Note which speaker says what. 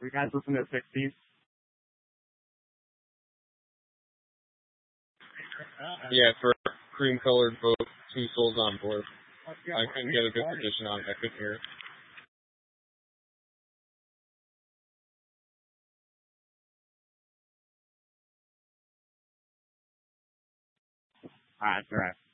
Speaker 1: You guys listen to 60s?
Speaker 2: Yeah, for cream colored boat, 2 souls on board. I couldn't get a good position on it. I couldn't hear it.
Speaker 1: Alright,